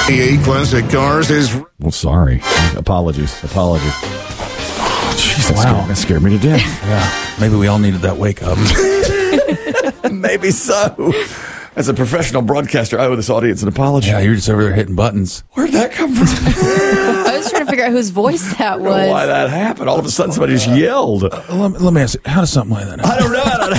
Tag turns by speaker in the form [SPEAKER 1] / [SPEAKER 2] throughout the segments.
[SPEAKER 1] The Classic Cars is...
[SPEAKER 2] Well, sorry. Apologies. Jeez, that scared me to death.
[SPEAKER 3] Yeah, maybe we all needed that wake up.
[SPEAKER 2] Maybe so. As a professional broadcaster, I owe this audience an apology.
[SPEAKER 3] Yeah, you're just over there hitting buttons.
[SPEAKER 2] Where'd that come from?
[SPEAKER 4] I was trying to figure out whose voice that
[SPEAKER 2] I don't know
[SPEAKER 4] was.
[SPEAKER 2] why that happened. All of a sudden, somebody just yelled.
[SPEAKER 3] Let me ask you, how does something like that happen?
[SPEAKER 2] I don't know how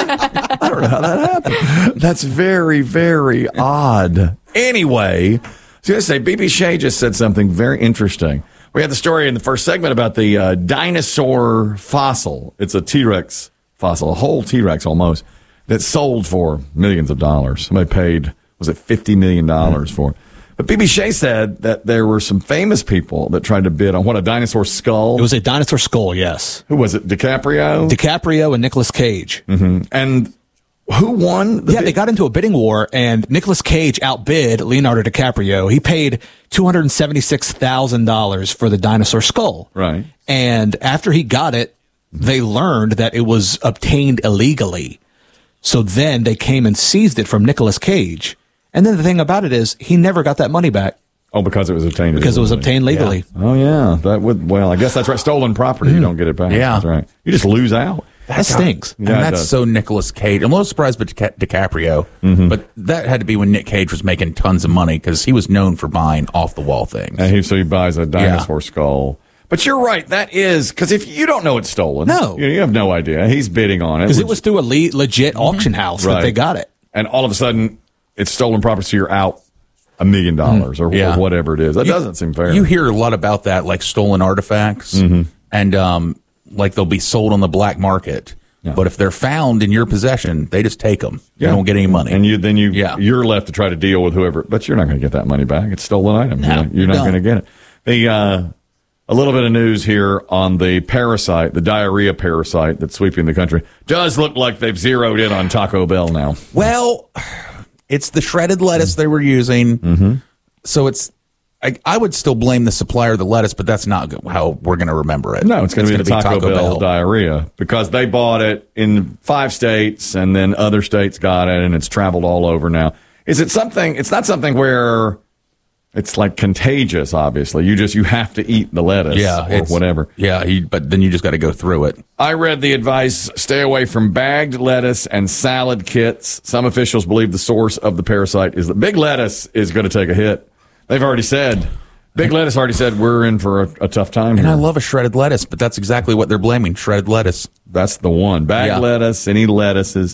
[SPEAKER 2] that happened. That's very, very odd. Anyway, I was going to say, BB Shea just said something very interesting. We had the story in the first segment about the dinosaur fossil. It's a T-Rex fossil, a whole T-Rex almost, that sold for millions of dollars. Somebody paid, was it $50 million for it? But BB Shea said that there were some famous people that tried to bid on, what, a dinosaur skull?
[SPEAKER 5] It was a dinosaur skull, yes.
[SPEAKER 2] Who was it, DiCaprio?
[SPEAKER 5] DiCaprio and Nicolas Cage.
[SPEAKER 2] Mm-hmm. And who won?
[SPEAKER 5] They got into a bidding war, and Nicolas Cage outbid Leonardo DiCaprio. He paid $276,000 for the dinosaur skull.
[SPEAKER 2] Right.
[SPEAKER 5] And after he got it, they learned that it was obtained illegally. So then they came and seized it from Nicolas Cage. And then the thing about it is he never got that money back.
[SPEAKER 2] Oh, because it was obtained legally.
[SPEAKER 5] Because it was obtained legally.
[SPEAKER 2] Yeah. Oh, yeah. That would, well, I guess that's right. Stolen property, you don't get it back.
[SPEAKER 3] Yeah.
[SPEAKER 2] That's right. You just lose out.
[SPEAKER 5] That stinks.
[SPEAKER 3] And
[SPEAKER 2] Yeah, it
[SPEAKER 3] that's
[SPEAKER 2] does.
[SPEAKER 3] so Nicolas Cage. I'm a little surprised by DiCaprio, but that had to be when Nick Cage was making tons of money because he was known for buying off-the-wall things.
[SPEAKER 2] And so he buys a dinosaur skull. But you're right. That is, because if you don't know it's stolen.
[SPEAKER 5] No.
[SPEAKER 2] You have no idea. He's bidding on it.
[SPEAKER 5] Because it was through a legit auction house that they got it.
[SPEAKER 2] And all of a sudden, it's stolen property, so you're out $1 million or whatever it is. That doesn't seem fair.
[SPEAKER 3] You hear a lot about that, like stolen artifacts, and like they'll be sold on the black market.
[SPEAKER 2] Yeah.
[SPEAKER 3] But if they're found in your possession, they just take them. You don't get any money.
[SPEAKER 2] And you're left to try to deal with whoever. But you're not going to get that money back. It's a stolen item.
[SPEAKER 5] No,
[SPEAKER 2] you're not going to get it. A little bit of news here on the parasite, the diarrhea parasite that's sweeping the country. Does look like they've zeroed in on Taco Bell now.
[SPEAKER 3] Well, it's the shredded lettuce they were using. So it's, I would still blame the supplier of the lettuce, but that's not how we're going to remember it.
[SPEAKER 2] No, it's going to be the Taco Bell diarrhea because they bought it in 5 states and then other states got it and it's traveled all over now. Is it something, it's not something where it's like contagious, obviously. You have to eat the lettuce or whatever.
[SPEAKER 3] Yeah, but then you just got to go through it.
[SPEAKER 2] I read the advice, stay away from bagged lettuce and salad kits. Some officials believe the source of the parasite is that big lettuce is going to take a hit. They've already said, Big Lettuce already said we're in for a tough time
[SPEAKER 3] And
[SPEAKER 2] here.
[SPEAKER 3] I love a shredded lettuce, but that's exactly what they're blaming, shredded lettuce.
[SPEAKER 2] That's the one. Bagged lettuce, any lettuces.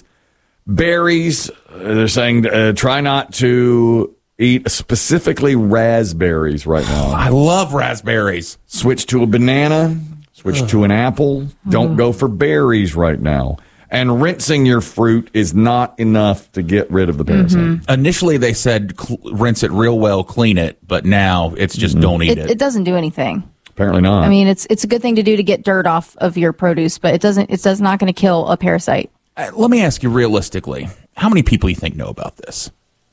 [SPEAKER 2] Berries, they're saying try not to eat specifically raspberries right now.
[SPEAKER 3] I love raspberries.
[SPEAKER 2] Switch to a banana, switch to an apple. Don't go for berries right now. And rinsing your fruit is not enough to get rid of the parasite.
[SPEAKER 3] Initially, they said rinse it real well, clean it, but now it's just don't eat it.
[SPEAKER 4] It doesn't do anything.
[SPEAKER 2] Apparently not.
[SPEAKER 4] I mean, it's a good thing to do to get dirt off of your produce, but it's not going to kill a parasite.
[SPEAKER 3] Let me ask you realistically, how many people you think know about this?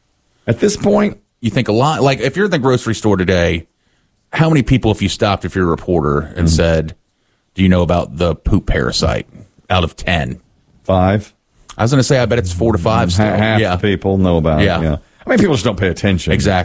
[SPEAKER 2] At this point,
[SPEAKER 3] you think a lot. Like if you're in the grocery store today, how many people, if you stopped, if you're a reporter and said, do you know about the poop parasite out of 10?
[SPEAKER 2] 5.
[SPEAKER 3] I was going to say, I bet it's 4 to 5. Still.
[SPEAKER 2] Half the people know about it. Yeah. I mean, people just don't pay attention.
[SPEAKER 3] Exactly.